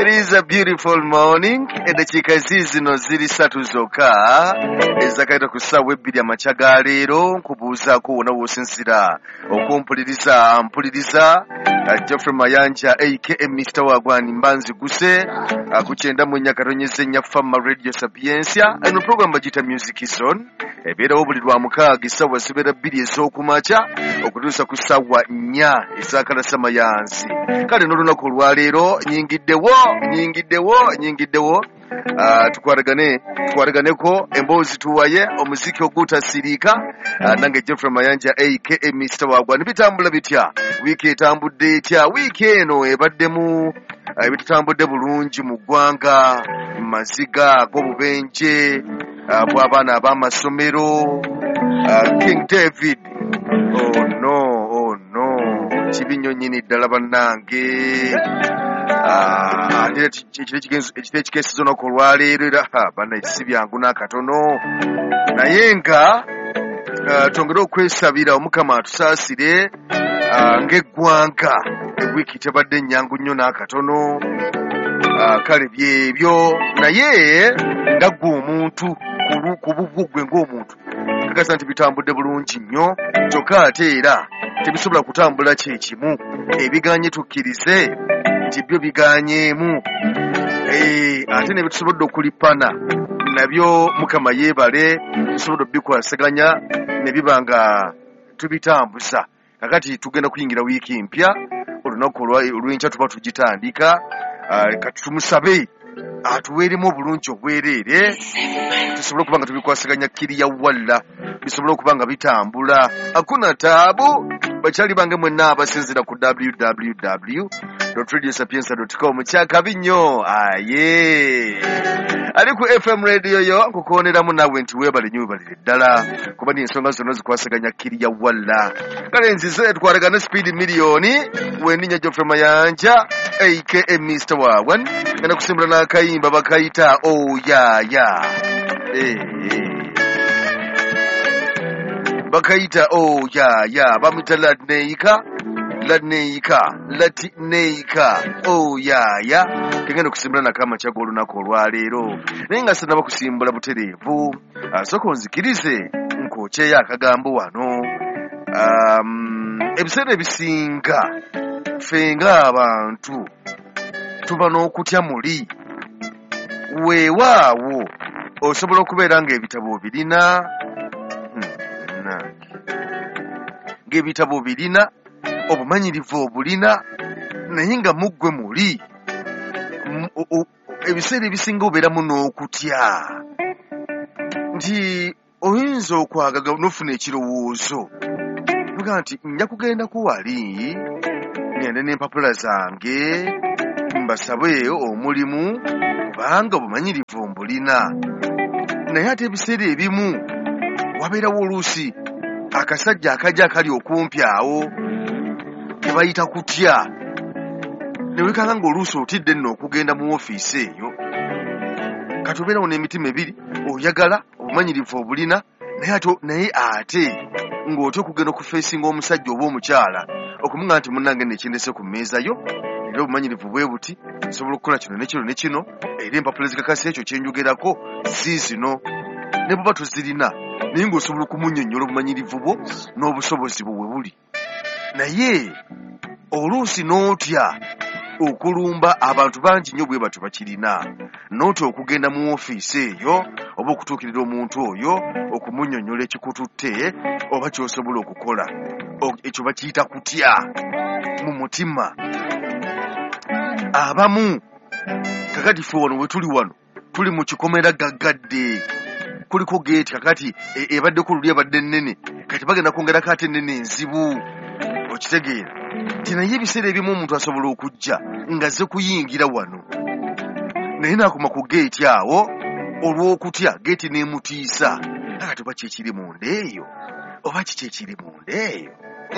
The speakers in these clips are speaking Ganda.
is a beautiful morning. Eddakiika zino ziri 3 zokka ezakaita ku ssaawa 2 amachaga leero nkubuuzaako wonna w'osinzira okumpuliriza mpuliriza Geoffrey Mayanja aka Mr. Wagwan Mbanzi Guse ku 94.4 Fama Radio Sapiensia. Eno program bagita Music Zone ebeerawo buli Lwamukaaga essaawa zibeera 2 ez'okumakya okutuusa ku ssaawa 4 ez'akalasa mayanzi. Kale n'olunaku olwaleero nyingiddewo tukwaraganeeko emboozi tuwaye omuziki ogutasiriika nange Geoffrey Mayanja aka Mr. Wagwan. Bitambula bitya? Wiiki etambudde etya? Wiiki eno ebaddemu ebitambudde bulungi mu ggwanga, maziga ag'obubenje bw'abaana ab'amasomero. King David, oh no, kibinyonyini ddala bannange. Ekiro ekikeesiza olunaku olwaleero era bannaye si byangu n'akatono, naye nga twongere okwesabira Omukama atusaasire ng'eggwanga. Ewiiki tebadde nnyangu nnyo n'akatono. Kale byebyo, naye nga ggwe omuntu ku bubugwe ng'omuntu kakasa nti bitambudde bulungi nnyo, kyokka ate era tebisobola kutambula kyekimu. Ebiganye tukkirize nti byo biganyeemu, ate ne bitusobodde okulipana nabyo Mukama yeebale, tusobodde obikwasaganya ne biba nga tubitambuza. Kakati tugenda kuyingira wiiki mpya, olunaku olw'enkya tuba tugitandika. Kati tumusabe atuweeremu obulungi obwereere, tusobole okuba nga tubikwasaganya kiriya walla, bisobole okuba nga bitambula. Hakuna taabu. Bakyali bange mwenna abasinzira ku www.radiosapienza.com kyakabi nnyo. Ali ku FM radio yo nkukooneramu naawe nti weebale nnyo, weebalire ddala kuba n'ensonga zonna zikwasaganya kiriya walla. Kale nzize twaragana Speed Millioni, wendinya Geoffrey Mayanja aka Mr. Wagwan. Ngenda kusimbula n'akayimba bakayita oh yeah. Bakayita oh yeah, bamwita Latineika oh yeah. Tugenda kusimbula nakamacha g'olunaku olwaleero, naye nga sinaba kusimbula butereevu. Sooka onzikirize nkokyeyo akagambo wano. Ebiseera ebisinga ffe ng'abantu tuba n'okutya muli. Weewaawo osobola okubeera ng'ebitabo birina ng'ebitabo birina obumanyirivu obulina, naye nga muggwe muli ebiseera ebisinga obeeramu n'okutya nti oyinza okwagaga n'ofuna ekirowoozo nga nti nja kugendako wali ngende n'empapula zange mbasabe omulimu kubanga obumanyirivu mbulina. Naye ate ebiseera ebimu wabeerawo oluusi akasajja akajja akali okumpi awo ke bayita kutya, ne wekanga ng'oluusi otidde nno okugenda mu ofiisi eyo. Kati obeerawo n'emitima ebiri, oyagala obumanyirivu obulina, naye ate ng'otya okugenda okufeesinga omusajja oba omukyala okumuŋŋa nti munnange nekindese ku mmeeza yo, era obumanyirivu bwe buti nsobola okukola kino ne kino ne kino, era empapula ezikakasa ekyo kyenjogerako ziizino. Ne buba tuzirina naye ng'osobola okumunnyonnyola obumanyirivu bwo n'obusobozi bwo bwe buli. Naye oluusi n'otya okulumba, abantu bangi nnyo bwe batyo bakirina, n'otya okugenda mu ofiisi eyo oba okutuukirira omuntu oyo okumunnyonnyola ekikututte oba ky'osobola okukola. Ekyo bakiyita kutya mu mutima. Abamu kakati ffe wano we tuli wano tuli mu kikomera gaggadde, kuliko geeti kakati ebaddeko luli ebadde nnene, kati bagenda kwongerako ate ennene enzibu. Okitegeera nti naye ebiseera ebimu omuntu asobola okujja ng'azze kuyingira wano, naye n'akoma ku geeti awo olw'okutya geeti n'emutiisa. Kati oba kyekiri munda eyo, oba kiki ekiri munda eyo?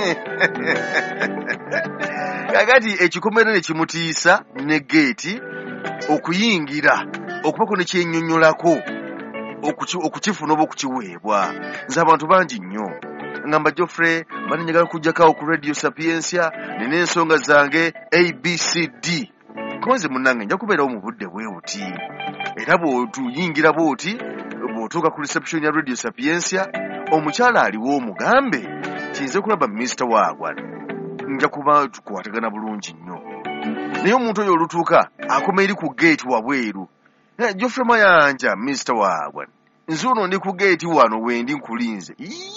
Kakati ekikomera ne kimutiisa ne geeti okuyingira, okubako ne kyennyonnyolako okukifuna oba okukiweebwa. Nze abantu bangi nnyo ngamba Geoffrey bani njagala kujjako ku Radio Sapiensia nina ensonga zange ABCD konze munange nja kubeerawo mu budde bwe buti era bw'otuyingira bw'oti bw'otuuka ku reception ya Radio Sapiensia omukyala aliwo omugambe kiyinza kulaba Mr. Wagwan nja kuba tukwatagana bulungi nnyo naye omuntu oyo olutuuka akoma eri ku gate wabweru Geoffrey Mayanja Mr. Wagwan nze ono ndi ku gate wano wendi nkulinze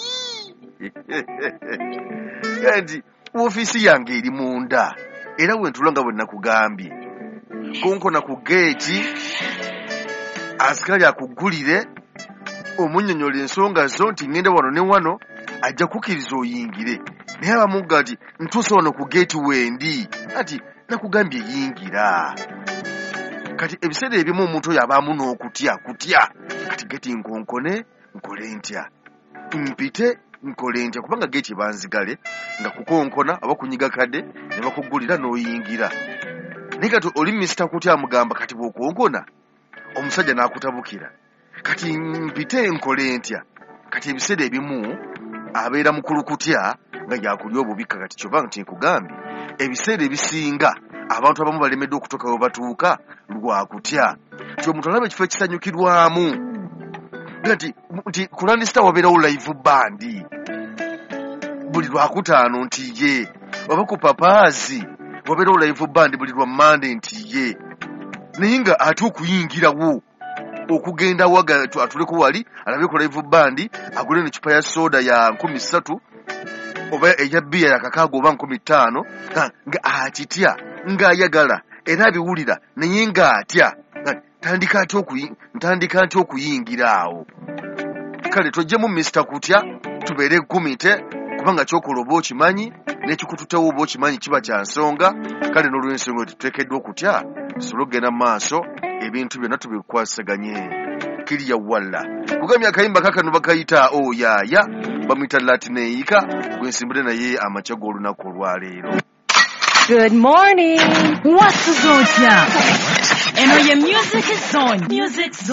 kandi ofiisi yange eri munda era wentula nga bwe nakugambye konkona ku gate asikali akuggulire omunnyonnyola ensonga zo nti ngenda wano ne wano ajja kukkiriza oyingire naye abamuga nti ntuuse wano ku gate wendi ati nakugambye yingira kati ebiseera ebimu omuntu oyo abaamu n'okutya kati geti nkonkone nkole ntya mpite nkole ntya kubanga geti banzigale nga kukonkona aba kunyiga kade ne bakuggulira n'oyingira naye kati oli Mr. Kutya amugamba kati bw'okonkona omusajja n'akutabukira kati mpite nkole ntya kati ebiseera ebimu abeera mukulu kutya nga yakulya obubika kati kyova nti nkugambye ebiseera ebisinga abantu abamu balemeddwe okutuuka we batuuka lwakutya nti omuntu alaba ekifo ekisanyukirwamu nti ku Landista wabeerawo live bandi buli lwakutaano nti ye oba ku Papaazi wabeerawo live bandi buli lwa Monday nti ye naye nga ate okuyingirawo okugenda waga atuleko wali alabeko live bandi agule n'ekipa ya soda ya 300 oba eya bbiya ya kakaaga oba 500 nga akitya ng'ayagala era abiwulira naye ng'atya ntandika ntya okuyingira awo kale tojjemu Mr. Kutya tubeere gumite kubanga kyokola oba okimanyi n'ekikututewo oba okimanyi kiba kya nsonga kale n'olw'ensonga eyo tuteekeddwa okutya tusobole okugenda mu maaso ebintu byonna tubikwasaganye kiriya walla kugamya akayimba kakano bakayita oyaaya bamuyita Latineika gwensimbule naye amakya g'olunaku olwaleero. Good morning. What's the zone? And your music is on. Music zone.